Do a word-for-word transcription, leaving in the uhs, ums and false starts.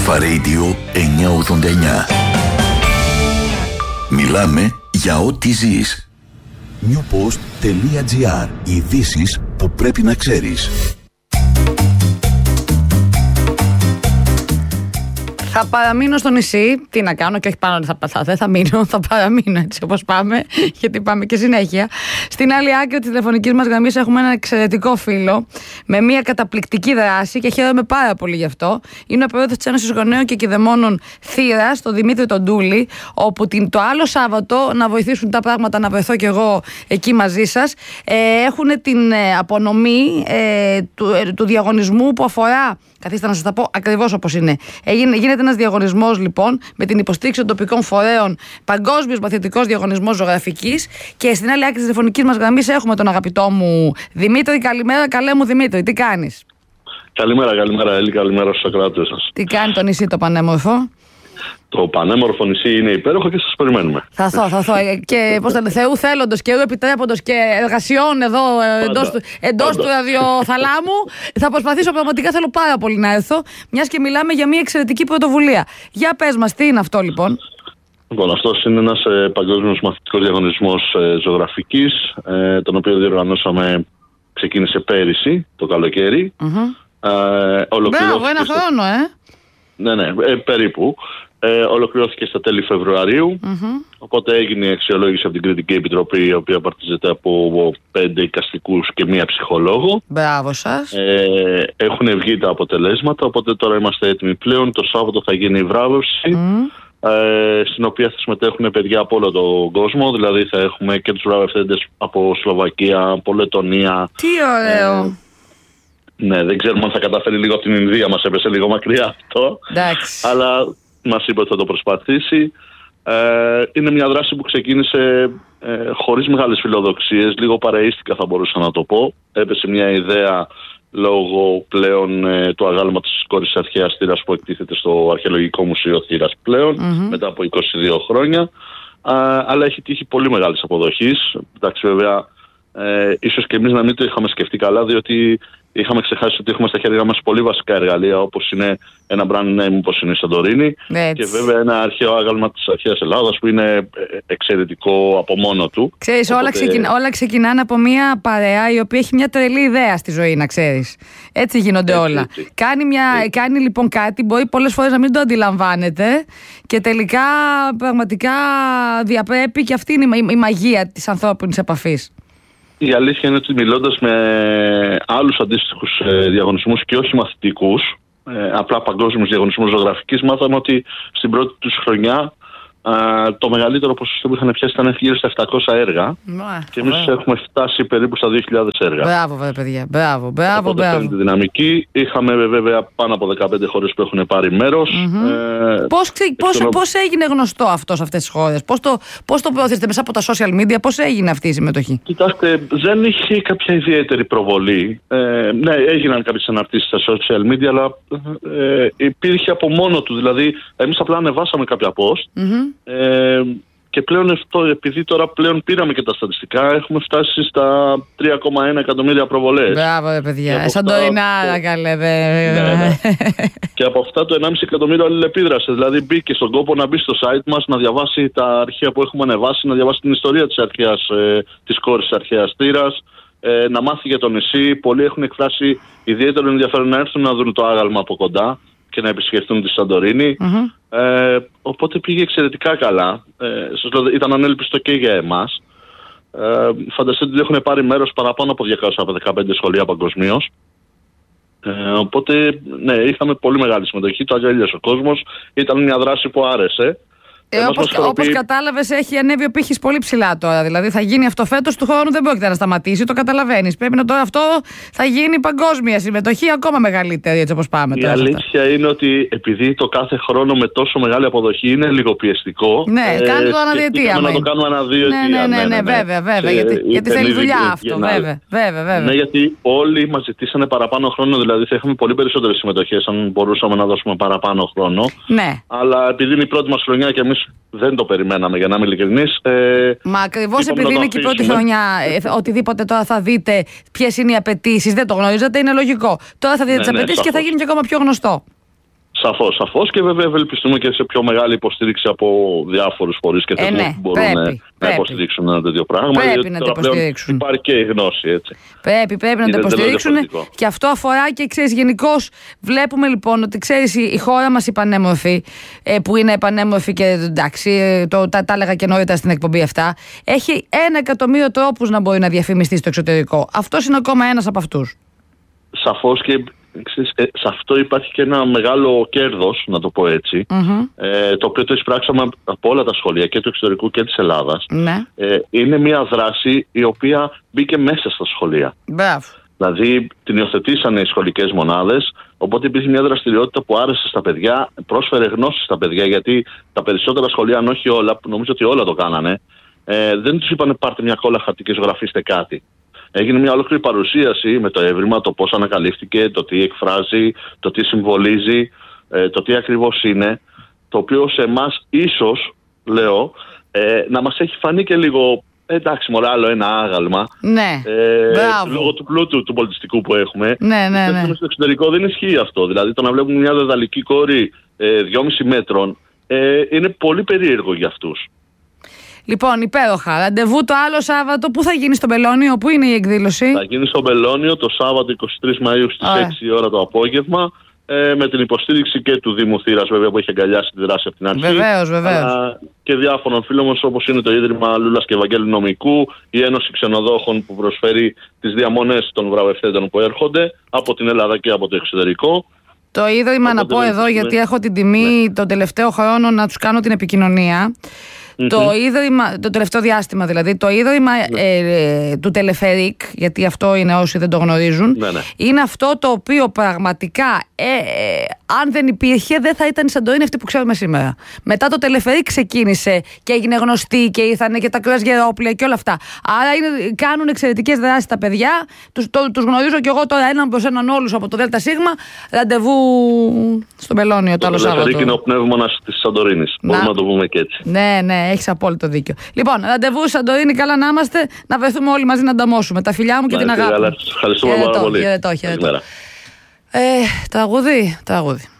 Alpha Radio εννιακόσια ογδόντα εννιά. Μιλάμε για ό,τι ζεις. newpost.gr. Ειδήσεις που πρέπει να ξέρεις. Θα παραμείνω στο νησί. Τι να κάνω, και όχι πάνω, θα, θα, δεν θα μείνω, θα παραμείνω έτσι όπως πάμε, γιατί πάμε και συνέχεια. Στην άλλη άκρη της τηλεφωνικής μας γραμμής έχουμε έναν εξαιρετικό φίλο με μια καταπληκτική δράση και χαίρομαι πάρα πολύ γι' αυτό. Είναι ο πρόεδρος της Ένωσης Γονέων και Κηδεμόνων Θήρας, τον Δημήτρη τον Τούλη, όπου την, το άλλο Σάββατο, να βοηθήσουν τα πράγματα να βρεθώ κι εγώ εκεί μαζί σας, ε, έχουν την ε, απονομή ε, του, ε, του διαγωνισμού που αφορά. Καθίστε να σας τα πω ακριβώς όπως είναι. Έγινε, γίνεται ένας διαγωνισμός λοιπόν με την υποστήριξη των τοπικών φορέων, παγκόσμιος μαθητικός διαγωνισμός ζωγραφικής, και στην άλλη άκρη της τηλεφωνικής μας γραμμής έχουμε τον αγαπητό μου Δημήτρη. Καλημέρα, καλέ μου Δημήτρη, τι κάνεις? Καλημέρα, καλημέρα Έλλη, καλημέρα στους ακροατές σας. Τι κάνει το νησί το πανέμορφο? Το πανέμορφο νησί είναι υπέροχο και σας περιμένουμε. Θα έρθω, θα έρθω. Και πώς θα είναι, Θεού θέλοντος και εγώ επιτρέποντος και εργασιών εδώ εντός, εντός του ραδιοθαλάμου, θα προσπαθήσω, πραγματικά θέλω πάρα πολύ να έρθω, μιας και μιλάμε για μια εξαιρετική πρωτοβουλία. Για πες μας, τι είναι αυτό λοιπόν? Λοιπόν, αυτός είναι ένας ε, παγκόσμιος μαθητικός διαγωνισμός ε, ζωγραφικής, ε, τον οποίο διοργανώσαμε, ξεκίνησε πέρυσι το καλοκαίρι. Mm-hmm. Ε, Μπράβο, ένα στο... χρόνο, ε! Ναι, ναι, ε, περίπου. Ε, ολοκληρώθηκε στα τέλη Φεβρουαρίου, mm-hmm. οπότε έγινε η αξιολόγηση από την Κριτική Επιτροπή, η οποία παρτίζεται από πέντε εικαστικούς και μία ψυχολόγο. Μπράβο σας. Ε, έχουν βγει τα αποτελέσματα, οπότε τώρα είμαστε έτοιμοι πλέον. Το Σάββατο θα γίνει η βράβευση, mm. ε, στην οποία θα συμμετέχουν παιδιά από όλο τον κόσμο. Δηλαδή θα έχουμε και τους βραβευτέντες από Σλοβακία, από Λετωνία. Τι ωραίο! Ε, ναι, δεν ξέρουμε αν θα καταφέρει, λίγο από την Ινδία μας έπεσε λίγο μακριά αυτό. Εντάξει. Αλλά μας είπε ότι θα το προσπαθήσει. Ε, είναι μια δράση που ξεκίνησε ε, χωρίς μεγάλες φιλοδοξίες, λίγο παρεΐστικα θα μπορούσα να το πω. Έπεσε μια ιδέα λόγω πλέον ε, του αγάλματος της κόρης της αρχαίας Θήρας που εκτίθεται στο Αρχαιολογικό Μουσείο Θήρας πλέον, mm-hmm. μετά από είκοσι δύο χρόνια. Ε, αλλά έχει τύχει πολύ μεγάλης αποδοχής. Εντάξει, βέβαια, ε, ίσως και εμείς να μην το είχαμε σκεφτεί καλά, διότι είχαμε ξεχάσει ότι έχουμε στα χέρια μας πολύ βασικά εργαλεία, όπως είναι ένα brand name όπως είναι η Σαντορίνη, και βέβαια ένα αρχαίο άγαλμα της αρχαίας Ελλάδας που είναι εξαιρετικό από μόνο του. Ξέρεις, Οπότε... όλα, ξεκινα... όλα ξεκινάνε από μια παρέα η οποία έχει μια τρελή ιδέα στη ζωή, να ξέρεις. Έτσι γίνονται έτσι, όλα. Έτσι. Κάνει, μια... έτσι. κάνει λοιπόν κάτι, μπορεί πολλές φορές να μην το αντιλαμβάνεται, και τελικά πραγματικά διαπρέπει, και αυτή είναι η μαγεία της ανθρώπινης επαφής. Η αλήθεια είναι ότι μιλώντας με άλλους αντίστοιχους ε, διαγωνισμούς και όχι μαθητικούς, ε, απλά παγκόσμιους διαγωνισμούς ζωγραφικής, μάθαμε ότι στην πρώτη τους χρονιά ε, το μεγαλύτερο ποσοστό που είχαν πιάσει ήταν γύρω στα επτακόσια έργα. Μα, και εμείς έχουμε φτάσει περίπου στα δύο χιλιάδες έργα. Μπράβο, βέβαια, παιδιά. Μπράβο, μπράβο, μπράβο. Φαίνεται τη δυναμική. Είχαμε βέβαια πάνω από δεκαπέντε χώρες που έχουν πάρει μέρος. Mm-hmm. Ε, πώς, ξε, πώς, εξωρο... πώς έγινε γνωστό αυτό σε αυτές τις χώρες? Πώς το, πώς το προωθήσετε μέσα από τα social media? Πώς έγινε αυτή η συμμετοχή? Κοιτάξτε, δεν είχε κάποια ιδιαίτερη προβολή. Ε, ναι, έγιναν κάποιες αναρτήσεις στα social media, αλλά ε, υπήρχε από μόνο του. Δηλαδή, εμείς απλά ανεβάσαμε κάποια post. Mm-hmm. Ε, και πλέον αυτό, επειδή τώρα πλέον πήραμε και τα στατιστικά, έχουμε φτάσει στα τρία κόμμα ένα εκατομμύρια προβολές. Μπράβο, ρε παιδιά. Σαν το Ινάρα, καλέ. Ναι, ναι. Και από αυτά το ενάμιση εκατομμύριο αλληλεπίδρασε. Δηλαδή μπήκε στον κόπο να μπει στο site μας, να διαβάσει τα αρχεία που έχουμε ανεβάσει, να διαβάσει την ιστορία της, αρχαίας, ε, της κόρης της αρχαίας Θήρας, ε, να μάθει για το νησί. Πολλοί έχουν εκφράσει ιδιαίτερο ενδιαφέρον να έρθουν να δουν το άγαλμα από κοντά και να επισκεφτούν τη Σαντορίνη. Mm-hmm. Ε, οπότε πήγε εξαιρετικά καλά. Ε, ήταν ανέλπιστο και για εμάς. Ε, φανταστείτε ότι έχουν πάρει μέρος παραπάνω από διακόσια δεκαπέντε σχολεία παγκοσμίως. Ε, οπότε, ναι, είχαμε πολύ μεγάλη συμμετοχή. Το αγκαλιάσε ο κόσμος. Ήταν μια δράση που άρεσε. Ε, όπως, όπως κατάλαβες, έχει ανέβει ο πύχης πολύ ψηλά τώρα. Δηλαδή θα γίνει αυτό φέτος, του χρόνου δεν πρόκειται να σταματήσει. Το καταλαβαίνεις. Πρέπει να τώρα αυτό θα γίνει παγκόσμια συμμετοχή, ακόμα μεγαλύτερη, έτσι όπως πάμε. Η τώρα αλήθεια αυτά. Είναι ότι επειδή το κάθε χρόνο με τόσο μεγάλη αποδοχή είναι λίγο πιεστικό. Ναι, ε, κάνει το αναδιετία. Να το κάνουμε αναδιετία. Ναι, ναι, ναι, ναι, ναι, ναι, βέβαια, βέβαια. Γιατί, γιατί θέλει δουλειά αυτό, βέβαια, βέβαια, βέβαια. Ναι, γιατί όλοι μας ζητήσανε παραπάνω χρόνο, δηλαδή θα είχαμε πολύ περισσότερες συμμετοχές αν μπορούσαμε να δώσουμε παραπάνω χρόνο. Ναι. Αλλά επειδή είναι η πρώτη μας χρονιά και εμείς δεν το περιμέναμε, για να είμαι ειλικρινής. Ε, Μα ακριβώς επειδή είναι και η πρώτη χρονιά, ε, οτιδήποτε τώρα θα δείτε, ποιες είναι οι απαιτήσεις, δεν το γνωρίζετε, είναι λογικό. Τώρα θα δείτε ναι, τις απαιτήσεις ναι, και θα γίνει και ακόμα πιο γνωστό. Σαφώς, σαφώς και βέβαια ευελπιστούμε και σε πιο μεγάλη υποστήριξη από διάφορους φορείς και θεσμούς ε, ναι, που μπορούν πρέπει, να πρέπει. υποστηρίξουν ένα τέτοιο πράγμα. Πρέπει να το υποστηρίξουν. Υπάρχει και η γνώση, έτσι. Πρέπει, πρέπει να το υποστηρίξουν. Και αυτό αφορά και, ξέρεις, γενικώς βλέπουμε λοιπόν ότι, ξέρεις, η χώρα μας η πανέμορφη, που είναι πανέμορφη και εντάξει, το, τα, τα έλεγα και νωρίτερα στην εκπομπή αυτά, έχει ένα εκατομμύριο τρόπους να μπορεί να διαφημιστεί στο εξωτερικό. Αυτός είναι ακόμα ένας από αυτούς. Σαφώς και ξέρεις, ε, σε αυτό υπάρχει και ένα μεγάλο κέρδος, να το πω έτσι, mm-hmm. ε, το οποίο το εισπράξαμε από όλα τα σχολεία και του εξωτερικού και της Ελλάδας. Mm-hmm. Ε, είναι μια δράση η οποία μπήκε μέσα στα σχολεία. Μπράβο. Δηλαδή την υιοθετήσανε οι σχολικές μονάδες, οπότε υπήρχε μια δραστηριότητα που άρεσε στα παιδιά, πρόσφερε γνώση στα παιδιά, γιατί τα περισσότερα σχολεία, αν όχι όλα, που νομίζω ότι όλα το κάνανε, ε, δεν τους είπανε πάρτε μια κόλλα χαρτί και ζωγραφίστε κάτι. Έγινε μια ολόκληρη παρουσίαση με το έβριμα, το πώς ανακαλύφθηκε, το τι εκφράζει, το τι συμβολίζει, το τι ακριβώς είναι, το οποίο σε εμάς ίσως, λέω, ε, να μας έχει φανεί και λίγο, εντάξει μωρά, άλλο ένα άγαλμα, ναι. ε, λόγω του πλούτου του πολιτιστικού που έχουμε. Ναι, ναι, ναι. Στο εξωτερικό δεν ισχύει αυτό, δηλαδή το να βλέπουμε μια δεδαλική κόρη ε, δυόμισι μέτρων ε, είναι πολύ περίεργο για αυτούς. Λοιπόν, υπέροχα. Ραντεβού το άλλο Σάββατο. Πού θα γίνει στο Μπελώνιο, πού είναι η εκδήλωση? Θα γίνει στο Μπελώνιο το Σάββατο εικοστή τρίτη Μαΐου στις Ωραία. έξι η ώρα το απόγευμα. Ε, με την υποστήριξη και του Δήμου Θήρας, βέβαια, που έχει αγκαλιάσει τη δράση από την αρχή. Βεβαίως, βεβαίως. Α, και διάφορων φίλων μας, όπως είναι το Ίδρυμα Λούλας και Ευαγγέλου Νομικού, η Ένωση Ξενοδόχων που προσφέρει τις διαμονές των βραβευθέντων που έρχονται από την Ελλάδα και από το εξωτερικό. Το Ίδρυμα, να πω εδώ, γιατί έχω την τιμή ναι. τον τελευταίο χρόνο να τους κάνω την επικοινωνία. Mm-hmm. Το ίδρυμα, το τελευταίο διάστημα δηλαδή, το ίδρυμα ναι. ε, του Τελεφερίκ, γιατί αυτό είναι όσοι δεν το γνωρίζουν, ναι, ναι. είναι αυτό το οποίο πραγματικά ε, ε, αν δεν υπήρχε δεν θα ήταν η Σαντορίνη αυτή που ξέρουμε σήμερα. Μετά το Τελεφερίκ ξεκίνησε και έγινε γνωστή και ήρθαν και τα κρουαζιερόπλια και όλα αυτά. Άρα είναι, κάνουν εξαιρετικές δράσεις τα παιδιά, τους, το, τους γνωρίζω και εγώ τώρα έναν προς έναν όλους από το ΔΣ, ραντεβού στο Μπελώνιο το άλλο Σάββατο. Το Τελεφερίκ είναι ο πνεύμονας της Σαντορίνης, μπορούμε να το πούμε και έτσι. Ναι, ναι. Έχεις απόλυτο δίκιο. Λοιπόν, ραντεβού Σαντορίνη, καλά να είμαστε, να βρεθούμε όλοι μαζί να ανταμώσουμε. Τα φιλιά μου και την αγάπη μου. Ευχαριστούμε πάρα πολύ. Χαιρετώ, χαιρετώ. Ε, τραγούδι, τραγούδι.